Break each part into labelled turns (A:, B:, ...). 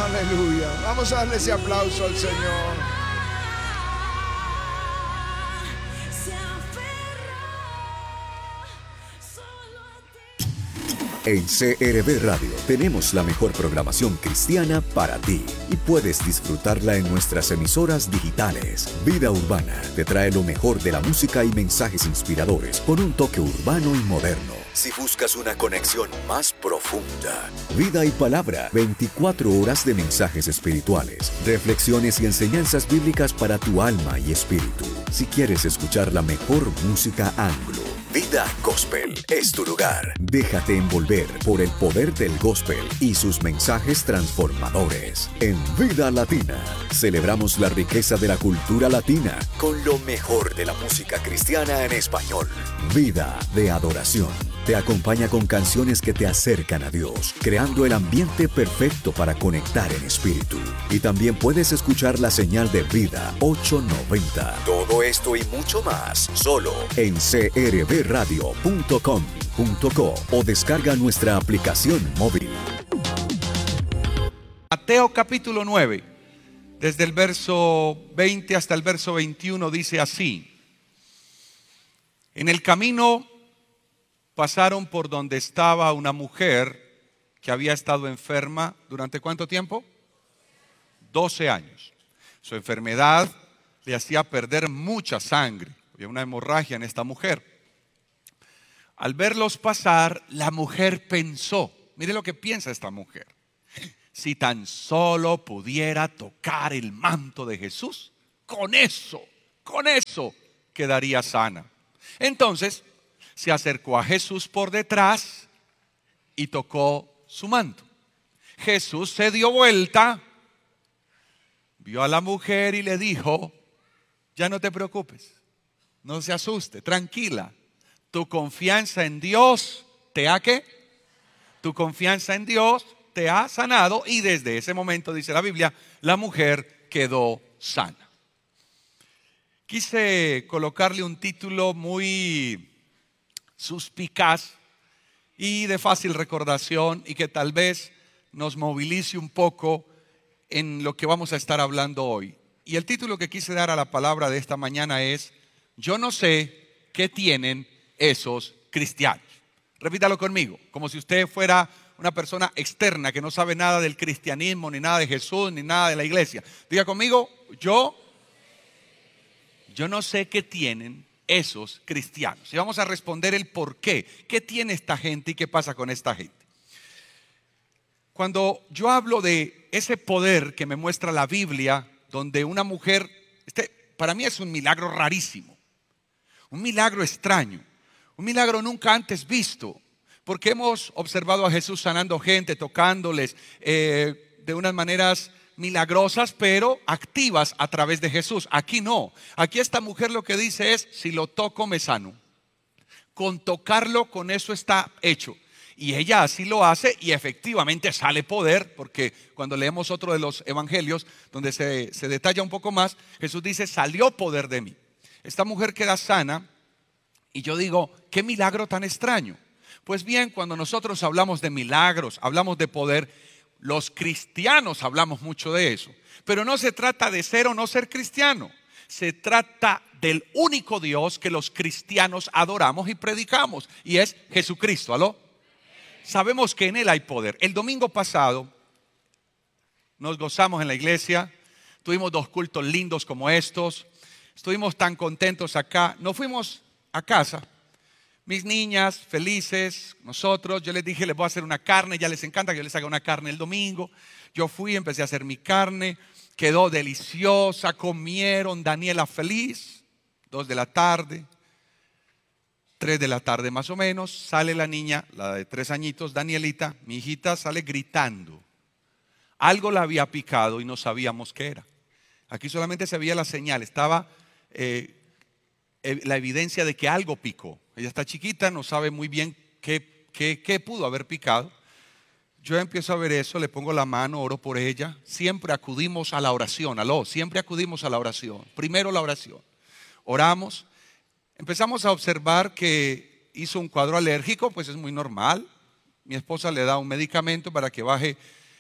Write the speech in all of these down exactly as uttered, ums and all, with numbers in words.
A: Aleluya. Vamos a darle ese aplauso al Señor.
B: En C R V Radio tenemos la mejor programación cristiana para ti y puedes disfrutarla en nuestras emisoras digitales. Vida Urbana te trae lo mejor de la música y mensajes inspiradores con un toque urbano y moderno. Si buscas una conexión más profunda, Vida y Palabra, veinticuatro horas de mensajes espirituales, reflexiones y enseñanzas bíblicas para tu alma y espíritu. Si quieres escuchar la mejor música anglo, Vida Gospel es tu lugar. Déjate envolver por el poder del gospel y sus mensajes transformadores. En Vida Latina, celebramos la riqueza de la cultura latina con lo mejor de la música cristiana en español. Vida de Adoración te acompaña con canciones que te acercan a Dios, creando el ambiente perfecto para conectar en espíritu. Y también puedes escuchar la señal de Vida ochocientos noventa. Todo esto y mucho más, solo en c r v radio punto com punto co o descarga nuestra aplicación móvil.
C: Mateo capítulo nueve, desde el verso veinte hasta el verso veintiuno, dice así: en el camino pasaron por donde estaba una mujer que había estado enferma ¿durante cuánto tiempo? doce años. Su enfermedad le hacía perder mucha sangre. Había una hemorragia en esta mujer. Al verlos pasar, la mujer pensó, mire lo que piensa esta mujer: si tan solo pudiera tocar el manto de Jesús, con eso, con eso quedaría sana. Entonces se acercó a Jesús por detrás y tocó su manto. Jesús se dio vuelta, vio a la mujer y le dijo: ya no te preocupes, no se asuste, tranquila. Tu confianza en Dios te ha ¿qué? Tu confianza en Dios te ha sanado. Y desde ese momento, dice la Biblia, la mujer quedó sana. Quise colocarle un título muy suspicaz y de fácil recordación, y que tal vez nos movilice un poco en lo que vamos a estar hablando hoy. Y el título que quise dar a la palabra de esta mañana es: yo no sé qué tienen esos cristianos. Repítalo conmigo, como si usted fuera una persona externa que no sabe nada del cristianismo, ni nada de Jesús, ni nada de la iglesia. Diga conmigo: yo, yo no sé qué tienen esos cristianos. Y vamos a responder el por qué. ¿Qué tiene esta gente y qué pasa con esta gente? Cuando yo hablo de ese poder que me muestra la Biblia, donde una mujer, este, para mí es un milagro rarísimo, un milagro extraño, un milagro nunca antes visto, porque hemos observado a Jesús sanando gente, tocándoles eh, de unas maneras milagrosas, pero activas a través de Jesús. Aquí no. Aquí esta mujer lo que dice es: si lo toco me sano. Con tocarlo, con eso está hecho. Y ella así lo hace, y efectivamente sale poder, porque cuando leemos otro de los evangelios donde se, se detalla un poco más, Jesús dice: salió poder de mí. Esta mujer queda sana, y yo digo: qué milagro tan extraño. Pues bien, cuando nosotros hablamos de milagros, hablamos de poder, los cristianos hablamos mucho de eso. Pero no se trata de ser o no ser cristiano. Se trata del único Dios que los cristianos adoramos y predicamos, y es Jesucristo. ¿Aló? Sabemos que en Él hay poder. El domingo pasado nos gozamos en la iglesia, tuvimos dos cultos lindos como estos, estuvimos tan contentos acá. Nos fuimos a casa, mis niñas felices, nosotros. Yo les dije: les voy a hacer una carne, ya les encanta que yo les haga una carne el domingo. Yo fui, empecé a hacer mi carne, quedó deliciosa, comieron. Daniela feliz. Dos de la tarde, tres de la tarde más o menos, sale la niña, la de tres añitos, Danielita, mi hijita, sale gritando. Algo la había picado y no sabíamos qué era. Aquí solamente se veía la señal, estaba eh, la evidencia de que algo picó. Ella está chiquita, no sabe muy bien qué, qué, qué pudo haber picado. Yo empiezo a ver eso, le pongo la mano, oro por ella. Siempre acudimos a la oración, aló, siempre acudimos a la oración. Primero la oración. Oramos, empezamos a observar que hizo un cuadro alérgico, pues es muy normal. Mi esposa le da un medicamento para que baje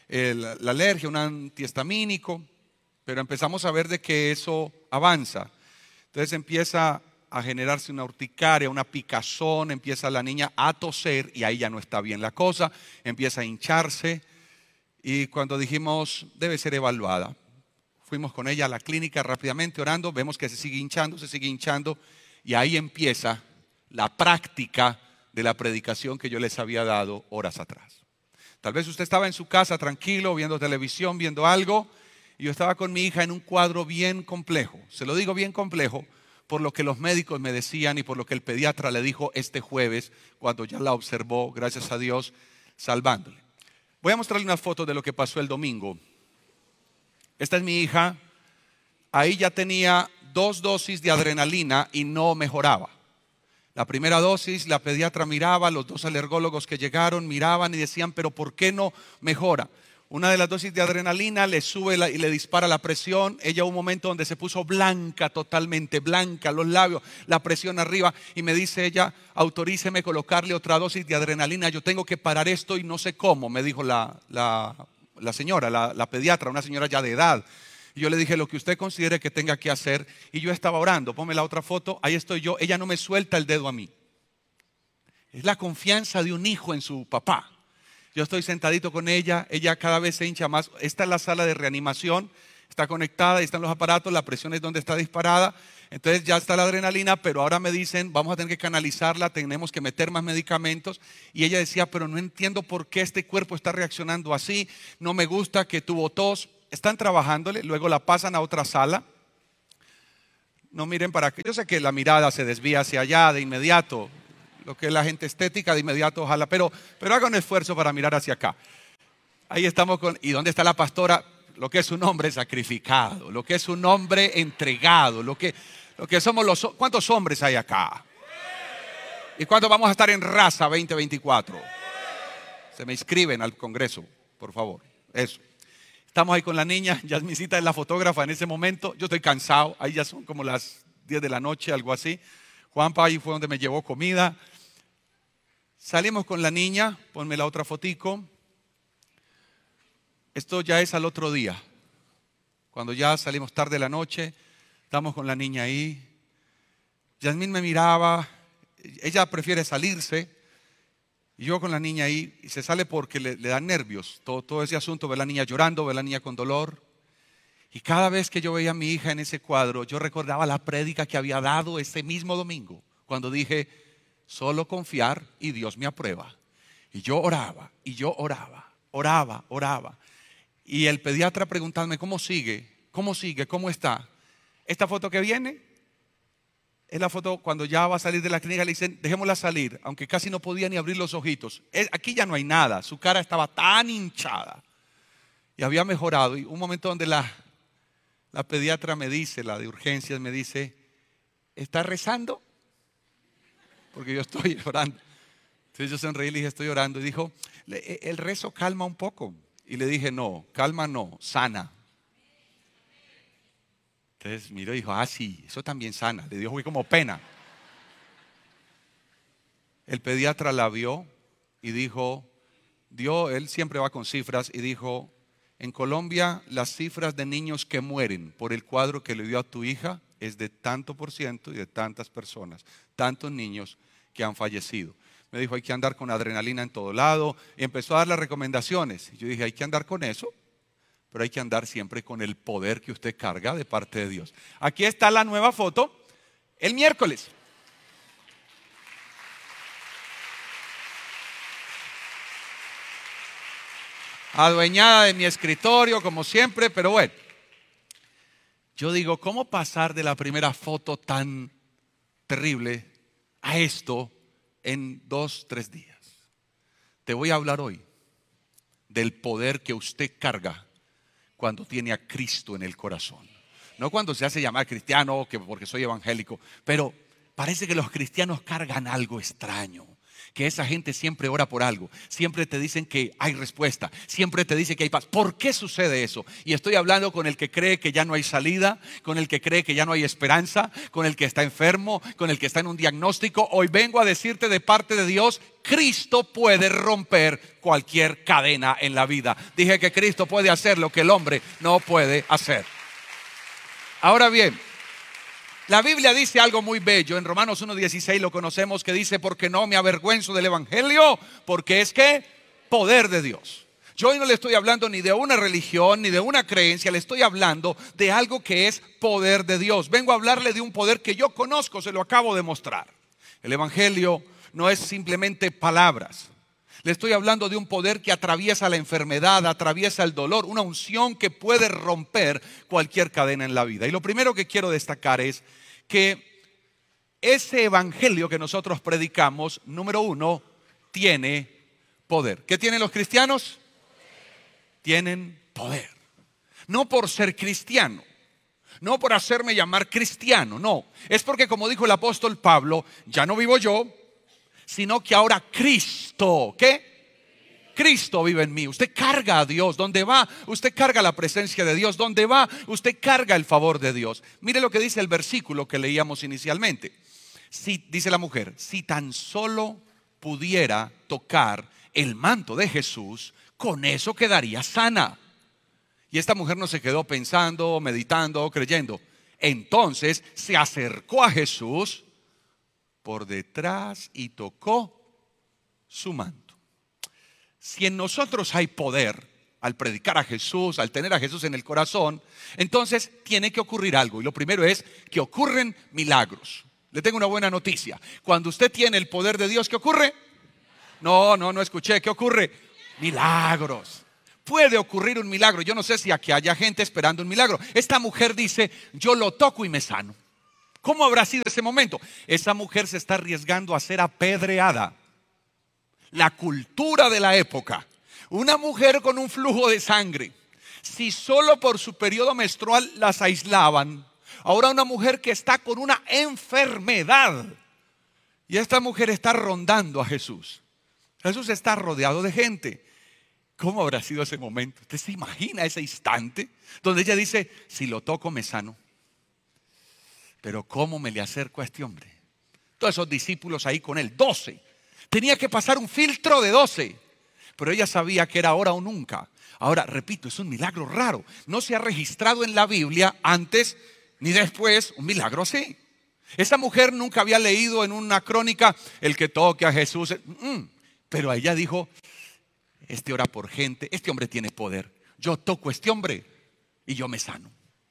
C: el, la alergia, un antihistamínico, pero empezamos a ver de que eso avanza. Entonces empieza a generarse una urticaria, una picazón, empieza la niña a toser y ahí ya no está bien la cosa, empieza a hincharse y cuando dijimos debe ser evaluada, fuimos con ella a la clínica rápidamente orando, vemos que se sigue hinchando, se sigue hinchando y ahí empieza la práctica de la predicación que yo les había dado horas atrás. Tal vez usted estaba en su casa tranquilo, viendo televisión, viendo algo, y yo estaba con mi hija en un cuadro bien complejo. Se lo digo bien complejo por lo que los médicos me decían y por lo que el pediatra le dijo este jueves cuando ya la observó, gracias a Dios, salvándole. Voy a mostrarle una foto de lo que pasó el domingo. Esta es mi hija. Ahí ya tenía dos dosis de adrenalina y no mejoraba. La primera dosis, la pediatra miraba, los dos alergólogos que llegaron miraban y decían, pero ¿por qué no mejora? Una de las dosis de adrenalina le sube la, y le dispara la presión. Ella hubo un momento donde se puso blanca, totalmente blanca, los labios, la presión arriba. Y me dice ella, autoríceme colocarle otra dosis de adrenalina. Yo tengo que parar esto y no sé cómo, me dijo la, la, la señora, la, la pediatra, una señora ya de edad. Y yo le dije, lo que usted considere que tenga que hacer. Y yo estaba orando, ponme la otra foto, ahí estoy yo. Ella no me suelta el dedo a mí. Es la confianza de un hijo en su papá. Yo estoy sentadito con ella, ella cada vez se hincha más. Esta es la sala de reanimación, está conectada, ahí están los aparatos, la presión es donde está disparada. Entonces ya está la adrenalina, pero ahora me dicen, vamos a tener que canalizarla, tenemos que meter más medicamentos. Y ella decía, pero no entiendo por qué este cuerpo está reaccionando así, no me gusta que tuvo tos. Están trabajándole, luego la pasan a otra sala. No miren para acá. Yo sé que la mirada se desvía hacia allá de inmediato. Lo que es la gente estética de inmediato, ojalá. Pero, pero haga un esfuerzo para mirar hacia acá. Ahí estamos con... ¿Y dónde está la pastora? Lo que es un hombre sacrificado. Lo que es un hombre entregado. Lo que, lo que somos los... ¿Cuántos hombres hay acá? ¿Y cuántos vamos a estar en Raza veinte veinticuatro? Se me inscriben al congreso, por favor. Eso. Estamos ahí con la niña, Yasmincita es la fotógrafa en ese momento. Yo estoy cansado, ahí ya son como las diez de la noche, algo así. Juanpa ahí fue donde me llevó comida. Salimos con la niña, ponme la otra fotico. Esto ya es al otro día. Cuando ya salimos tarde de la noche, estamos con la niña ahí. Yasmín me miraba, ella prefiere salirse. Y yo con la niña ahí, y se sale porque le, le dan nervios, todo, todo ese asunto, ver la niña llorando, ver la niña con dolor. Y cada vez que yo veía a mi hija en ese cuadro, yo recordaba la prédica que había dado ese mismo domingo, cuando dije, solo confiar y Dios me aprueba. Y yo oraba, y yo oraba, oraba, oraba. Y el pediatra preguntándome, ¿cómo sigue? ¿Cómo sigue? ¿Cómo está? Esta foto que viene es la foto cuando ya va a salir de la clínica, le dicen, dejémosla salir, aunque casi no podía ni abrir los ojitos. Aquí ya no hay nada, su cara estaba tan hinchada y había mejorado. Y un momento donde la, la pediatra me dice, la de urgencias me dice, ¿está rezando? Porque yo estoy orando. Entonces yo sonreí y le dije, estoy orando. Y dijo, el rezo calma un poco. Y le dije, no, calma no, sana. Entonces miró y dijo, ah sí, eso también sana. Le dio como pena. El pediatra la vio y dijo, dio, él siempre va con cifras y dijo, en Colombia las cifras de niños que mueren por el cuadro que le dio a tu hija es de tanto por ciento y de tantas personas, tantos niños que han fallecido. Me dijo, hay que andar con adrenalina en todo lado y empezó a dar las recomendaciones. Y yo dije, hay que andar con eso. Pero hay que andar siempre con el poder que usted carga de parte de Dios. Aquí está la nueva foto, el miércoles. Adueñada de mi escritorio, como siempre, pero bueno. Yo digo, ¿cómo pasar de la primera foto tan terrible a esto en dos, tres días? Te voy a hablar hoy del poder que usted carga cuando tiene a Cristo en el corazón. No cuando se hace llamar cristiano, que porque soy evangélico, pero parece que los cristianos cargan algo extraño. Que esa gente siempre ora por algo, siempre te dicen que hay respuesta, siempre te dicen que hay paz. ¿Por qué sucede eso? Y estoy hablando con el que cree que ya no hay salida, con el que cree que ya no hay esperanza, con el que está enfermo, con el que está en un diagnóstico. Hoy vengo a decirte de parte de Dios: Cristo puede romper cualquier cadena en la vida. Dije que Cristo puede hacer lo que el hombre no puede hacer. Ahora bien, la Biblia dice algo muy bello en Romanos uno dieciséis, lo conocemos, que dice: porque no me avergüenzo del evangelio, porque es que poder de Dios. Yo hoy no le estoy hablando ni de una religión ni de una creencia, le estoy hablando de algo que es poder de Dios. Vengo a hablarle de un poder que yo conozco, se lo acabo de mostrar. El evangelio no es simplemente palabras. Le estoy hablando de un poder que atraviesa la enfermedad, atraviesa el dolor, una unción que puede romper cualquier cadena en la vida. Y lo primero que quiero destacar es que ese evangelio que nosotros predicamos, número uno, tiene poder. ¿Qué tienen los cristianos? Tienen poder. No por ser cristiano, no por hacerme llamar cristiano, no. Es porque, como dijo el apóstol Pablo, ya no vivo yo, sino que ahora Cristo, ¿qué? Cristo vive en mí. Usted carga a Dios. Donde va, usted carga la presencia de Dios. Donde va, usted carga el favor de Dios. Mire lo que dice el versículo que leíamos inicialmente. Si, dice la mujer: si tan solo pudiera tocar el manto de Jesús, con eso quedaría sana. Y esta mujer no se quedó pensando, meditando, creyendo. Entonces se acercó a Jesús por detrás y tocó su manto. Si en nosotros hay poder al predicar a Jesús, al tener a Jesús en el corazón, entonces tiene que ocurrir algo. Y lo primero es que ocurren milagros. Le tengo una buena noticia. Cuando usted tiene el poder de Dios, ¿qué ocurre? No, no, no escuché. ¿Qué ocurre? Milagros. Puede ocurrir un milagro. Yo no sé si aquí haya gente esperando un milagro. Esta mujer dice: yo lo toco y me sano. ¿Cómo habrá sido ese momento? Esa mujer se está arriesgando a ser apedreada. La cultura de la época. Una mujer con un flujo de sangre. Si solo por su periodo menstrual las aislaban, ahora una mujer que está con una enfermedad. Y esta mujer está rondando a Jesús. Jesús está rodeado de gente. ¿Cómo habrá sido ese momento? ¿Usted se imagina ese instante donde ella dice: si lo toco me sano? Pero ¿cómo me le acerco a este hombre? Todos esos discípulos ahí con él, doce. Tenía que pasar un filtro de doce. Pero ella sabía que era ahora o nunca. Ahora, repito, es un milagro raro. No se ha registrado en la Biblia antes ni después un milagro así. Esa mujer nunca había leído en una crónica: el que toque a Jesús. Pero ella dijo: este ora por gente, este hombre tiene poder. Yo toco a este hombre y yo me sano.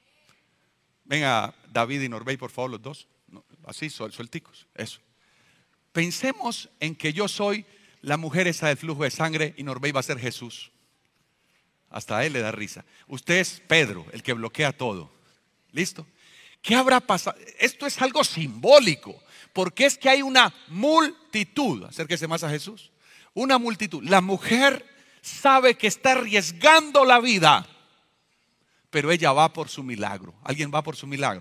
C: Venga, David y Norbey, por favor, los dos. Así, suelticos. Eso. Pensemos en que yo soy la mujer esa del flujo de sangre y Norbey va a ser Jesús. Hasta a él le da risa. Usted es Pedro, el que bloquea todo. ¿Listo? ¿Qué habrá pasado? Esto es algo simbólico, porque es que hay una multitud. Acérquese más a Jesús. Una multitud. La mujer sabe que está arriesgando la vida, pero ella va por su milagro. ¿Alguien va por su milagro?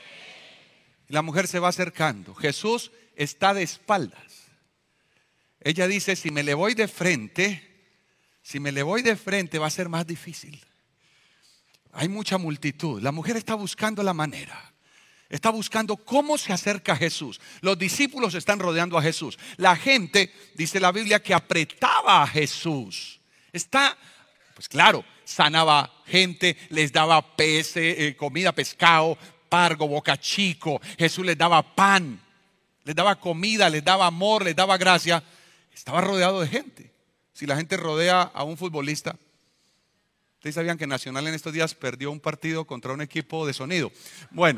C: La mujer se va acercando. Jesús está de espaldas. Ella dice: si me le voy de frente, si me le voy de frente va a ser más difícil. Hay mucha multitud. La mujer está buscando la manera. Está buscando cómo se acerca a Jesús. Los discípulos están rodeando a Jesús. La gente, dice la Biblia, que apretaba a Jesús. Está, pues claro, sanaba gente, les daba peces, eh, comida, pescado, pargo, boca chico. Jesús les daba pan, les daba comida, les daba amor, les daba gracia. Estaba rodeado de gente. Si la gente rodea a un futbolista, ustedes sabían que Nacional en estos días perdió un partido contra un equipo de sonido. Bueno,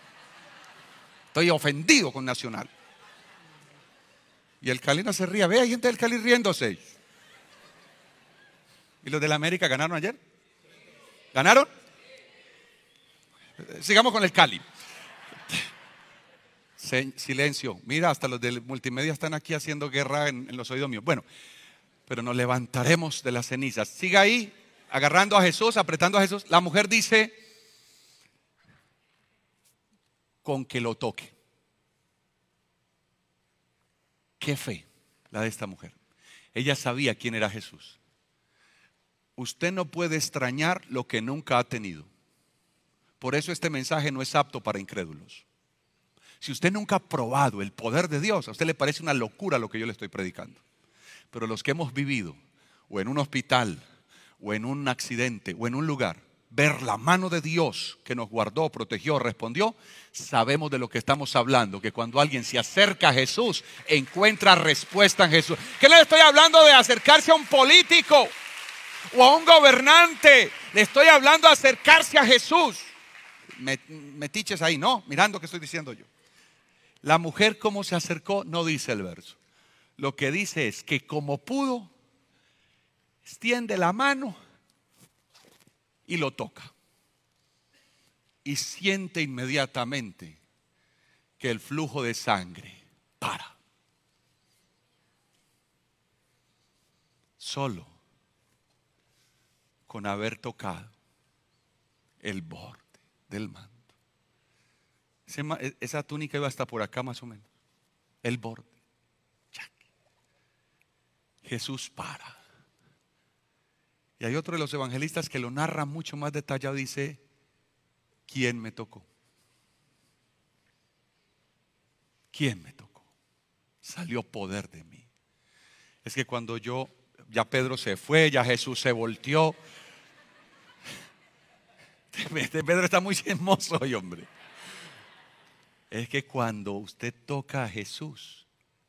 C: estoy ofendido con Nacional. Y el Cali no se ría. Ve, hay gente del Cali riéndose. ¿Y los de la América ganaron ayer? ¿Ganaron? Sigamos con el Cali. Silencio. Mira, hasta los del multimedia están aquí haciendo guerra en, en los oídos míos. Bueno, pero nos levantaremos de las cenizas. Siga ahí, agarrando a Jesús, apretando a Jesús. La mujer dice: con que lo toque. Qué fe la de esta mujer. Ella sabía quién era Jesús. Usted no puede extrañar lo que nunca ha tenido. Por eso este mensaje no es apto para incrédulos. Si usted nunca ha probado el poder de Dios, a usted le parece una locura lo que yo le estoy predicando. Pero los que hemos vivido o en un hospital o en un accidente o en un lugar, ver la mano de Dios que nos guardó, protegió, respondió, sabemos de lo que estamos hablando, que cuando alguien se acerca a Jesús, encuentra respuesta en Jesús. ¿Qué le estoy hablando de acercarse a un político o a un gobernante? Le estoy hablando de acercarse a Jesús. Me, metiches ahí, no, mirando qué estoy diciendo yo. La mujer cómo se acercó, no dice el verso. Lo que dice es que como pudo, extiende la mano y lo toca. Y siente inmediatamente que el flujo de sangre para. Solo con haber tocado el borde del manto. Esa túnica iba hasta por acá más o menos. El borde. Jesús para. Y hay otro de los evangelistas que lo narra mucho más detallado. Dice, ¿quién me tocó? ¿Quién me tocó? Salió poder de mí. Es que cuando yo, ya Pedro se fue, ya Jesús se volteó. Este Pedro está muy hermoso hoy, hombre. Es que cuando usted toca a Jesús,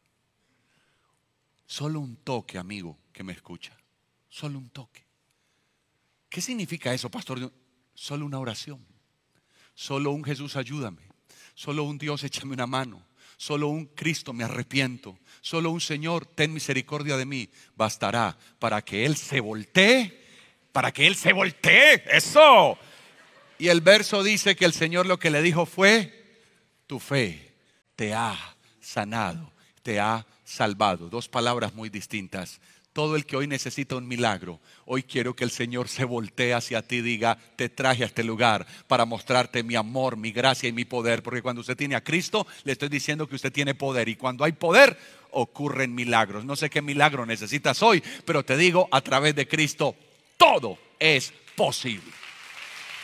C: solo un toque, amigo, que me escucha, solo un toque. ¿Qué significa eso, pastor? Solo una oración, solo un Jesús ayúdame, solo un Dios échame una mano, solo un Cristo me arrepiento, solo un Señor ten misericordia de mí, bastará para que Él se voltee, para que Él se voltee, eso. Y el verso dice que el Señor lo que le dijo fue, tu fe te ha sanado, te ha salvado. Dos palabras muy distintas. Todo el que hoy necesita un milagro, hoy quiero que el Señor se voltee hacia ti y diga, te traje a este lugar para mostrarte mi amor, mi gracia y mi poder. Porque cuando usted tiene a Cristo, le estoy diciendo que usted tiene poder. Y cuando hay poder, ocurren milagros. No sé qué milagro necesitas hoy, pero te digo, a través de Cristo, todo es posible.